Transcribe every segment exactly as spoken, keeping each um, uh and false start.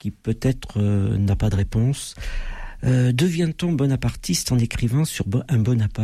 qui peut-être euh, n'a pas de réponse. Euh, devient-on bonapartiste en écrivant sur Bo- un Bonaparte ?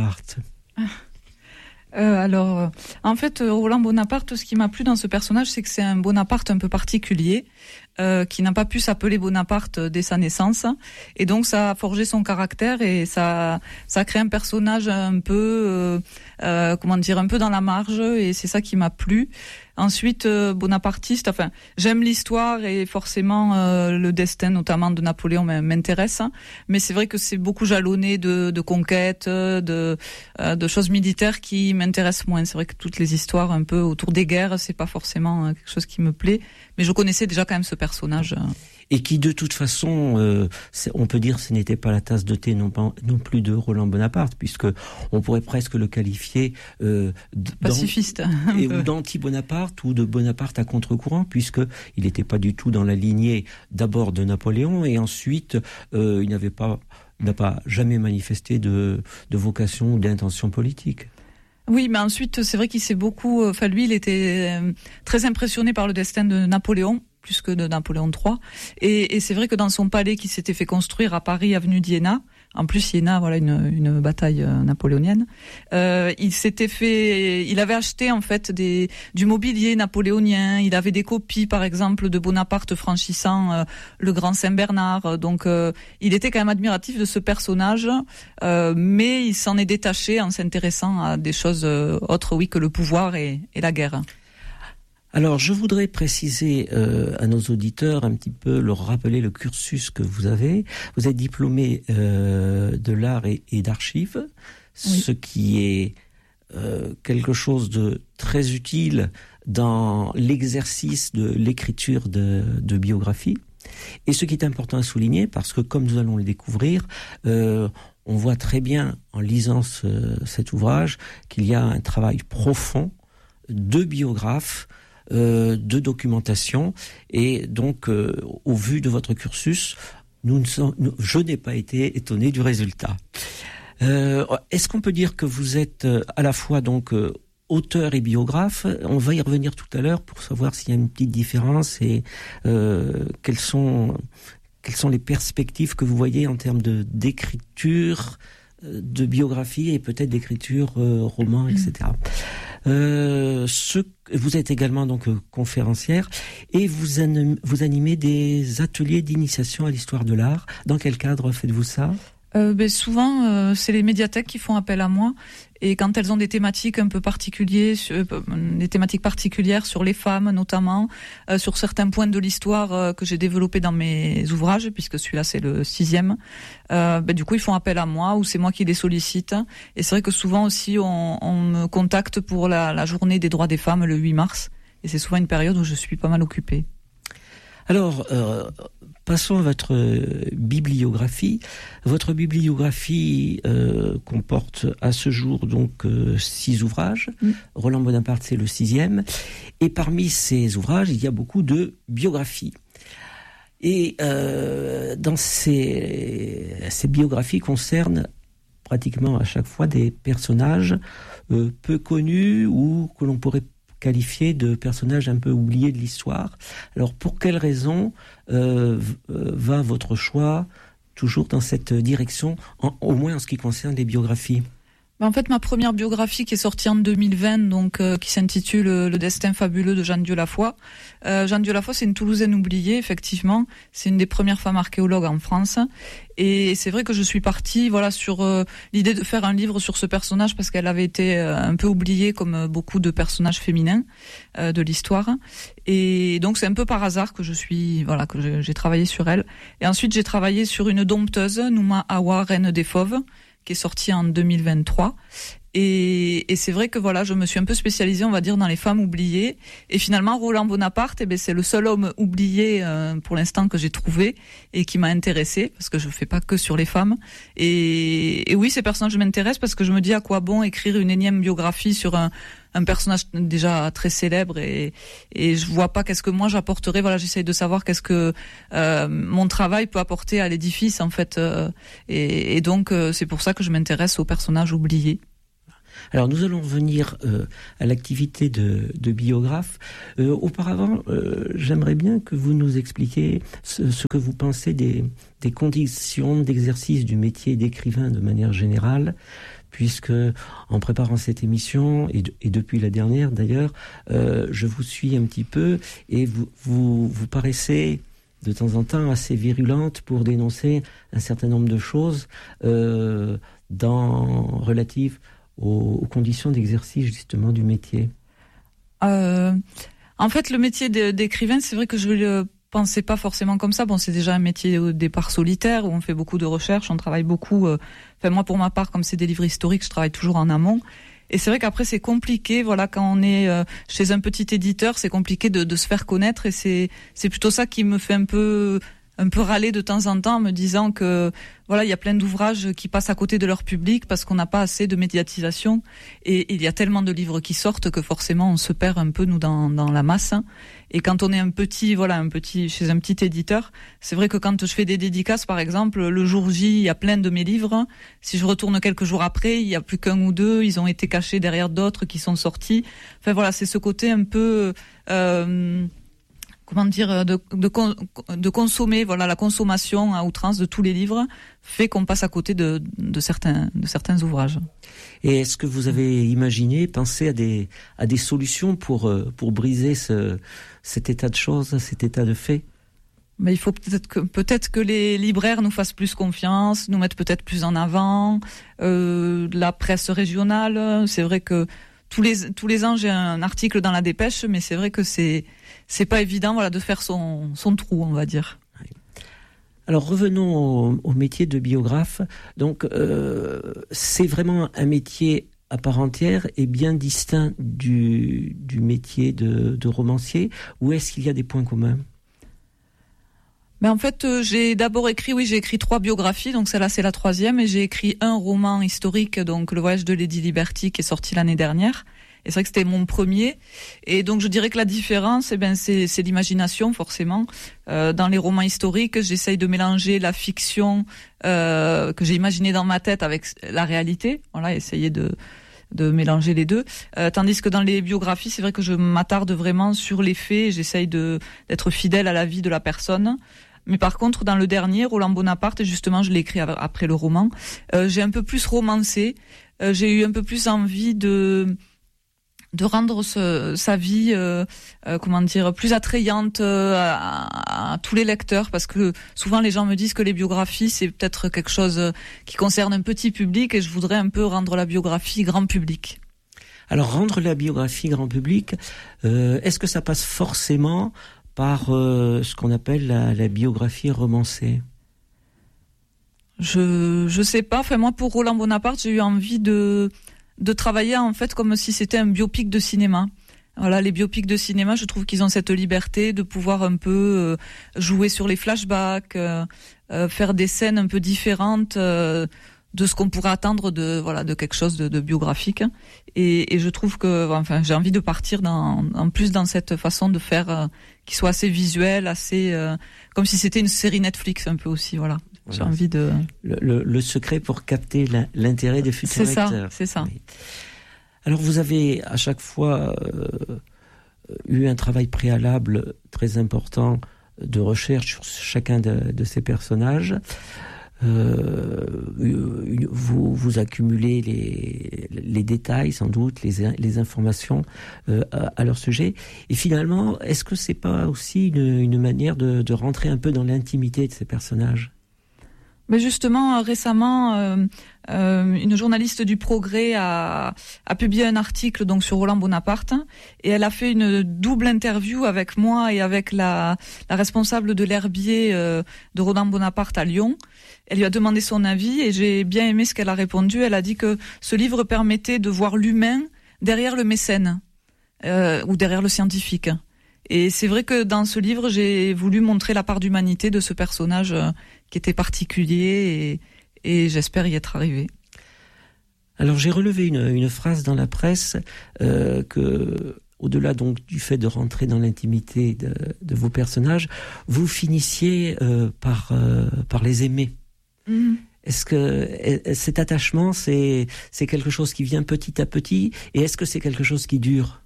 Euh, alors, euh, en fait, Roland Bonaparte, ce qui m'a plu dans ce personnage, c'est que c'est un Bonaparte un peu particulier, euh, qui n'a pas pu s'appeler Bonaparte dès sa naissance, et donc ça a forgé son caractère et ça, ça a créé un personnage un peu, euh, euh, comment dire, un peu dans la marge, et c'est ça qui m'a plu. Ensuite, euh, bonapartiste, enfin, j'aime l'histoire et forcément euh, le destin, notamment de Napoléon, m'intéresse. Mais c'est vrai que c'est beaucoup jalonné de, de conquêtes, de, euh, de choses militaires qui m'intéressent moins. C'est vrai que toutes les histoires un peu autour des guerres, c'est pas forcément euh, quelque chose qui me plaît. Mais je connaissais déjà quand même ce personnage. Et qui, de toute façon, euh, on peut dire, ce n'était pas la tasse de thé non, pas, non plus de Roland Bonaparte, puisque on pourrait presque le qualifier euh, pacifiste, et, ou d'anti-Bonaparte ou de Bonaparte à contre-courant, puisque il n'était pas du tout dans la lignée d'abord de Napoléon et ensuite euh, il n'avait pas, n'a pas jamais manifesté de, de vocation ou d'intention politique. Oui, mais ensuite, c'est vrai qu'il s'est beaucoup... Enfin, lui, il était très impressionné par le destin de Napoléon, plus que de Napoléon trois. Et, et c'est vrai que dans son palais qui s'était fait construire à Paris, avenue d'Iéna, en plus Iéna, voilà, une, une bataille euh, napoléonienne, euh, il s'était fait... Il avait acheté, en fait, des, du mobilier napoléonien. Il avait des copies, par exemple, de Bonaparte franchissant euh, le Grand Saint-Bernard. Donc, euh, il était quand même admiratif de ce personnage, euh, mais il s'en est détaché en s'intéressant à des choses euh, autres, oui, que le pouvoir et, et la guerre. Alors, je voudrais préciser euh, à nos auditeurs un petit peu, leur rappeler le cursus que vous avez. Vous êtes diplômé euh, de l'art et, et d'archives, oui. Ce qui est euh, quelque chose de très utile dans l'exercice de l'écriture de, de biographie. Et ce qui est important à souligner, parce que comme nous allons le découvrir, euh, on voit très bien en lisant ce, cet ouvrage qu'il y a un travail profond de biographe, Euh, de documentation, et donc euh, au vu de votre cursus, nous ne sommes, nous, je n'ai pas été étonné du résultat. Euh, est-ce qu'on peut dire que vous êtes euh, à la fois donc euh, auteur et biographe? On va y revenir tout à l'heure pour savoir s'il y a une petite différence et euh, quelles sont quelles sont les perspectives que vous voyez en termes de d'écriture, de biographie et peut-être d'écriture euh, roman, et cetera. Euh, ce, vous êtes également donc euh, conférencière et vous, anim, vous animez des ateliers d'initiation à l'histoire de l'art. Dans quel cadre faites-vous ça ? euh, ben Souvent, euh, c'est les médiathèques qui font appel à moi. Et quand elles ont des thématiques un peu particulières, euh, des thématiques particulières sur les femmes notamment, euh, sur certains points de l'histoire euh, que j'ai développés dans mes ouvrages, puisque celui-là c'est le sixième, euh, ben, du coup ils font appel à moi ou c'est moi qui les sollicite. Et c'est vrai que souvent aussi on, on me contacte pour la, la journée des droits des femmes le huit mars. Et c'est souvent une période où je suis pas mal occupée. Alors, euh, passons à votre bibliographie. Votre bibliographie euh, comporte à ce jour donc euh, six ouvrages. Mm. Roland Bonaparte, c'est le sixième. Et parmi ces ouvrages, il y a beaucoup de biographies. Et euh, dans ces, ces biographies concernent pratiquement à chaque fois des personnages euh, peu connus ou que l'on pourrait qualifié de personnage un peu oublié de l'histoire. Alors, pour quelles raisons euh, va votre choix toujours dans cette direction, en, au moins en ce qui concerne les biographies ? En fait, ma première biographie qui est sortie en deux mille vingt, donc euh, qui s'intitule Le destin fabuleux de Jeanne Dieulafoy. Euh, Jeanne Dieulafoy, c'est une Toulousaine oubliée, effectivement. C'est une des premières femmes archéologues en France. Et c'est vrai que je suis partie, voilà, sur euh, l'idée de faire un livre sur ce personnage parce qu'elle avait été euh, un peu oubliée comme beaucoup de personnages féminins euh, de l'histoire. Et donc c'est un peu par hasard que je suis, voilà, que j'ai, j'ai travaillé sur elle. Et ensuite j'ai travaillé sur une dompteuse, Nouma Awa, reine des fauves, qui est sortie en deux mille vingt-trois. Et, et c'est vrai que voilà, je me suis un peu spécialisée, on va dire, dans les femmes oubliées. Et finalement, Roland Bonaparte, eh ben, c'est le seul homme oublié euh, pour l'instant que j'ai trouvé et qui m'a intéressée, parce que je fais pas que sur les femmes. Et, et oui, ces personnages m'intéressent parce que je me dis à quoi bon écrire une énième biographie sur un, un personnage déjà très célèbre et, et je vois pas qu'est-ce que moi j'apporterais. Voilà, j'essaye de savoir qu'est-ce que euh, mon travail peut apporter à l'édifice en fait. Euh, et, et donc euh, c'est pour ça que je m'intéresse aux personnages oubliés. Alors nous allons revenir euh, à l'activité de, de biographe. Euh, auparavant, euh, j'aimerais bien que vous nous expliquiez ce, ce que vous pensez des, des conditions d'exercice du métier d'écrivain de manière générale, puisque en préparant cette émission, et, de, et depuis la dernière d'ailleurs, euh, je vous suis un petit peu, et vous, vous, vous paraissez de temps en temps assez virulente pour dénoncer un certain nombre de choses euh, dans, relatives aux, aux conditions d'exercice justement du métier. Euh, en fait, le métier de, d'écrivain, c'est vrai que je ne le pensais pas forcément comme ça. Bon, c'est déjà un métier au départ solitaire, où on fait beaucoup de recherches, on travaille beaucoup. Euh, enfin, moi, pour ma part, comme c'est des livres historiques, je travaille toujours en amont. Et c'est vrai qu'après c'est compliqué, voilà, quand on est euh, chez un petit éditeur, c'est compliqué de, de se faire connaître, et c'est c'est plutôt ça qui me fait un peu un peu râler de temps en temps, en me disant que voilà, il y a plein d'ouvrages qui passent à côté de leur public parce qu'on n'a pas assez de médiatisation, et, et il y a tellement de livres qui sortent que forcément on se perd un peu nous dans dans la masse. Et quand on est un petit voilà un petit chez un petit éditeur, c'est vrai que quand je fais des dédicaces par exemple, le jour J, il y a plein de mes livres. Si je retourne quelques jours après, il y a plus qu'un ou deux, ils ont été cachés derrière d'autres qui sont sortis. Enfin voilà, c'est ce côté un peu euh, comment dire, de, de, de consommer, voilà, la consommation à outrance de tous les livres fait qu'on passe à côté de, de certains, de certains ouvrages. Et est-ce que vous avez imaginé, pensé à des, à des solutions pour, pour briser ce, cet état de choses, cet état de fait? Mais il faut peut-être que, peut-être que les libraires nous fassent plus confiance, nous mettent peut-être plus en avant, euh, la presse régionale. C'est vrai que tous les, tous les ans, j'ai un article dans la Dépêche, mais c'est vrai que c'est, c'est pas évident, voilà, de faire son, son trou, on va dire. Alors revenons au, au métier de biographe. Donc euh, c'est vraiment un métier à part entière et bien distinct du, du métier de, de romancier, ou est-ce qu'il y a des points communs? Mais en fait, euh, j'ai d'abord écrit, oui, j'ai écrit trois biographies, donc celle-là c'est la troisième, et j'ai écrit un roman historique, donc Le Voyage de Lady Liberty, qui est sorti l'année dernière. Et c'est vrai que c'était mon premier. Et donc je dirais que la différence, eh ben, c'est, c'est l'imagination, forcément. Euh, dans les romans historiques, j'essaye de mélanger la fiction euh, que j'ai imaginée dans ma tête avec la réalité. Voilà, essayer de de mélanger les deux. Euh, tandis que dans les biographies, c'est vrai que je m'attarde vraiment sur les faits. J'essaye de d'être fidèle à la vie de la personne. Mais par contre, dans le dernier, Roland Bonaparte, justement, je l'ai écrit après le roman, euh, j'ai un peu plus romancé. Euh, j'ai eu un peu plus envie de de rendre ce, sa vie, euh, euh, comment dire, plus attrayante euh, à, à tous les lecteurs, parce que souvent les gens me disent que les biographies c'est peut-être quelque chose qui concerne un petit public, et je voudrais un peu rendre la biographie grand public. Alors rendre la biographie grand public, euh, est-ce que ça passe forcément par euh, ce qu'on appelle la, la biographie romancée? Je je sais pas. Enfin moi, pour Roland Bonaparte, j'ai eu envie de de travailler en fait comme si c'était un biopic de cinéma. Voilà, les biopics de cinéma, je trouve qu'ils ont cette liberté de pouvoir un peu euh, jouer sur les flashbacks, euh, euh, faire des scènes un peu différentes euh, de ce qu'on pourrait attendre de voilà de quelque chose de, de biographique. Et, et je trouve que enfin j'ai envie de partir dans en plus dans cette façon de faire euh, qui soit assez visuel, assez euh, comme si c'était une série Netflix un peu aussi. Voilà. J'ai envie de... Le, le, le secret pour capter la, l'intérêt des futurs c'est lecteurs. C'est ça, c'est ça. Oui. Alors vous avez à chaque fois euh, eu un travail préalable très important de recherche sur chacun de, de ces personnages. Euh, vous, vous accumulez les, les détails, sans doute, les, les informations euh, à, à leur sujet. Et finalement, est-ce que c'est pas aussi une, une manière de, de rentrer un peu dans l'intimité de ces personnages ? Mais justement, récemment, euh, euh, une journaliste du Progrès a, a publié un article donc sur Roland Bonaparte, et elle a fait une double interview avec moi et avec la, la responsable de l'herbier euh, de Roland Bonaparte à Lyon. Elle lui a demandé son avis et j'ai bien aimé ce qu'elle a répondu. Elle a dit que ce livre permettait de voir l'humain derrière le mécène euh, ou derrière le scientifique. Et c'est vrai que dans ce livre, j'ai voulu montrer la part d'humanité de ce personnage euh, qui était particulier, et, et j'espère y être arrivé. Alors j'ai relevé une, une phrase dans la presse euh, que, au-delà donc du fait de rentrer dans l'intimité de, de vos personnages, vous finissiez euh, par, euh, par les aimer. Mmh. Est-ce que cet attachement, c'est, c'est quelque chose qui vient petit à petit, et est-ce que c'est quelque chose qui dure?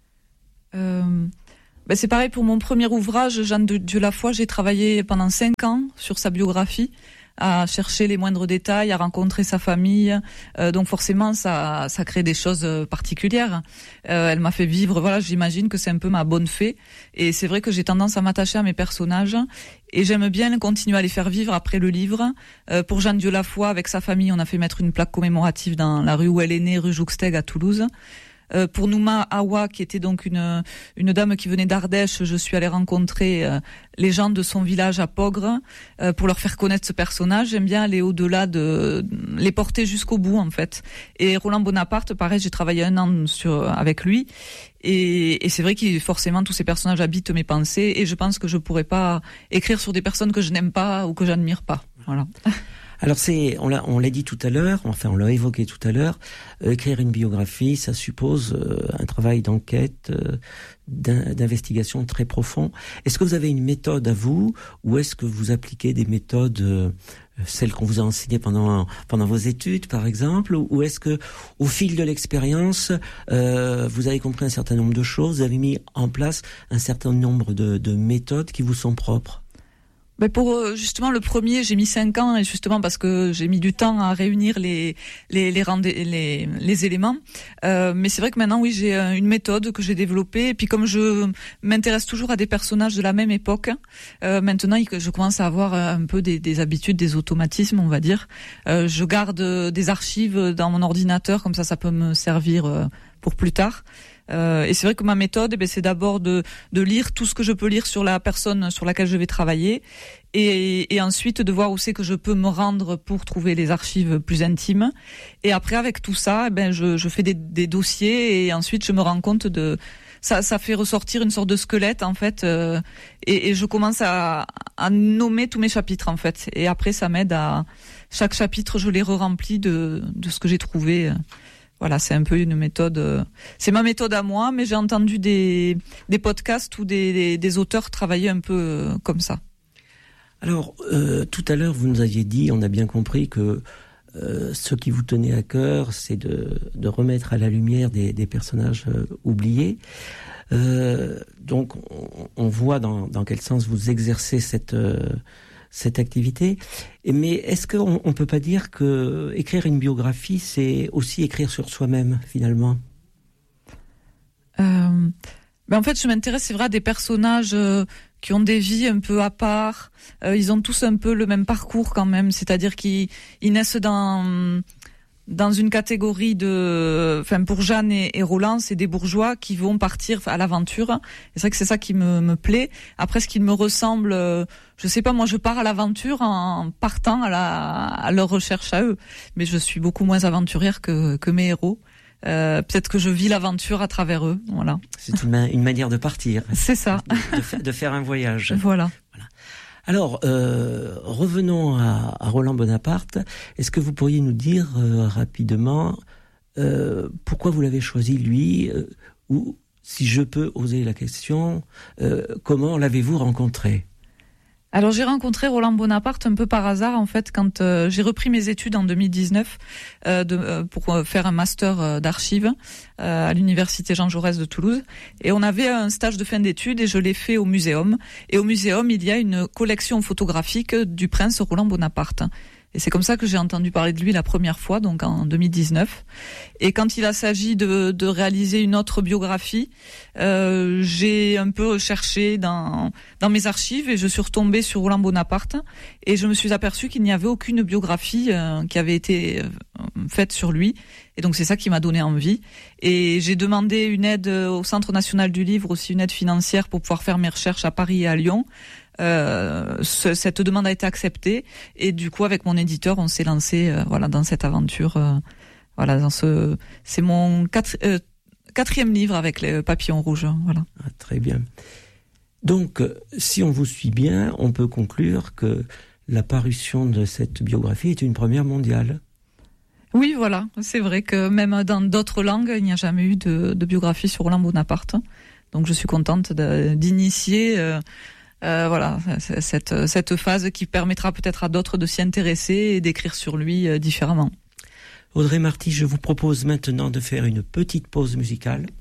euh, ben C'est pareil pour mon premier ouvrage, Jeanne de Dieu la foi. J'ai travaillé pendant cinq ans sur sa biographie, à chercher les moindres détails, à rencontrer sa famille. Euh, donc forcément, ça, ça crée des choses particulières. Euh, elle m'a fait vivre, voilà, j'imagine que c'est un peu ma bonne fée. Et c'est vrai que j'ai tendance à m'attacher à mes personnages. Et j'aime bien continuer à les faire vivre après le livre. Euh, pour Jeanne Dieu la foi, avec sa famille, on a fait mettre une plaque commémorative dans la rue où elle est née, rue Jouxteg à Toulouse. Euh, pour Nouma Awa, qui était donc une une dame qui venait d'Ardèche, je suis allée rencontrer euh, les gens de son village à Pogre euh, pour leur faire connaître ce personnage. J'aime bien aller au-delà, de les porter jusqu'au bout en fait. Et Roland Bonaparte, pareil, j'ai travaillé un an sur avec lui. Et, et c'est vrai que forcément tous ces personnages habitent mes pensées, et je pense que je pourrais pas écrire sur des personnes que je n'aime pas ou que j'admire pas. Voilà. Alors c'est, on l'a, on l'a dit tout à l'heure, enfin on l'a évoqué tout à l'heure, euh, écrire une biographie, ça suppose euh, un travail d'enquête, euh, d'investigation très profond. Est-ce que vous avez une méthode à vous, ou est-ce que vous appliquez des méthodes, euh, celles qu'on vous a enseignées pendant pendant vos études par exemple, ou est-ce que au fil de l'expérience, euh, vous avez compris un certain nombre de choses, vous avez mis en place un certain nombre de, de méthodes qui vous sont propres? Ben pour justement le premier, j'ai mis cinq ans, et justement parce que j'ai mis du temps à réunir les les les rendez, les, les éléments. Euh, mais c'est vrai que maintenant, oui, j'ai une méthode que j'ai développée. Et puis comme je m'intéresse toujours à des personnages de la même époque, euh, maintenant je commence à avoir un peu des, des habitudes, des automatismes, on va dire. Euh, je garde des archives dans mon ordinateur, comme ça, ça peut me servir pour plus tard. Euh, et c'est vrai que ma méthode, eh bien, c'est d'abord de, de lire tout ce que je peux lire sur la personne sur laquelle je vais travailler, et, et ensuite de voir où c'est que je peux me rendre pour trouver les archives plus intimes. Et après, avec tout ça, eh ben, je, je fais des, des dossiers, et ensuite je me rends compte de ça, ça fait ressortir une sorte de squelette en fait, euh, et, et je commence à, à nommer tous mes chapitres en fait. Et après, ça m'aide à chaque chapitre, je les re-remplis de, de ce que j'ai trouvé. Voilà, c'est un peu une méthode. C'est ma méthode à moi, mais j'ai entendu des des podcasts où des des, des auteurs travaillaient un peu comme ça. Alors, euh, tout à l'heure, vous nous aviez dit, on a bien compris que euh, ce qui vous tenait à cœur, c'est de de remettre à la lumière des des personnages euh, oubliés. Euh, donc, on, on voit dans dans quel sens vous exercez cette euh, cette activité. Mais est-ce qu'on on peut pas dire que écrire une biographie, c'est aussi écrire sur soi-même, finalement? euh, ben En fait, je m'intéresse, c'est vrai, à des personnages euh, qui ont des vies un peu à part. Euh, ils ont tous un peu le même parcours quand même, c'est-à-dire qu'ils ils naissent dans dans une catégorie de, enfin pour Jeanne et, et Roland, c'est des bourgeois qui vont partir à l'aventure. Et c'est vrai que c'est ça qui me, me plaît. Après, ce qui me ressemble, euh, je sais pas, moi je pars à l'aventure en partant à, la, à leur recherche à eux. Mais je suis beaucoup moins aventurière que, que mes héros. Euh, peut-être que je vis l'aventure à travers eux. Voilà. C'est une, une manière de partir. C'est ça. De, de, de faire un voyage. Voilà. Voilà. Alors, euh, revenons à, à Roland Bonaparte. Est-ce que vous pourriez nous dire euh, rapidement euh, pourquoi vous l'avez choisi lui, euh, ou si je peux oser la question, euh, comment l'avez-vous rencontré ? Alors j'ai rencontré Roland Bonaparte un peu par hasard en fait quand euh, j'ai repris mes études en deux mille dix-neuf euh, de, euh, pour euh, faire un master euh, d'archives euh, à l'université Jean Jaurès de Toulouse, et on avait un stage de fin d'études et je l'ai fait au muséum, et au muséum il y a une collection photographique du prince Roland Bonaparte. Et c'est comme ça que j'ai entendu parler de lui la première fois, donc en deux mille dix-neuf. Et quand il a s'agi de, de réaliser une autre biographie, euh, j'ai un peu cherché dans, dans mes archives et je suis retombée sur Roland Bonaparte. Et je me suis aperçue qu'il n'y avait aucune biographie euh, qui avait été euh, faite sur lui. Et donc c'est ça qui m'a donné envie. Et j'ai demandé une aide au Centre national du livre, aussi une aide financière pour pouvoir faire mes recherches à Paris et à Lyon. Euh, ce, cette demande a été acceptée, et du coup avec mon éditeur on s'est lancé euh, voilà dans cette aventure. Euh, voilà, dans ce, c'est mon quatre, euh, quatrième livre avec les papillons rouges. Voilà. Ah, très bien. Donc, si on vous suit bien, on peut conclure que la parution de cette biographie est une première mondiale. Oui, voilà, c'est vrai que même dans d'autres langues, il n'y a jamais eu de, de biographie sur Roland Bonaparte. Donc, je suis contente de, d'initier. Euh, Euh, voilà, cette, cette phase qui permettra peut-être à d'autres de s'y intéresser et d'écrire sur lui euh, différemment. Audrey Marty, je vous propose maintenant de faire une petite pause musicale.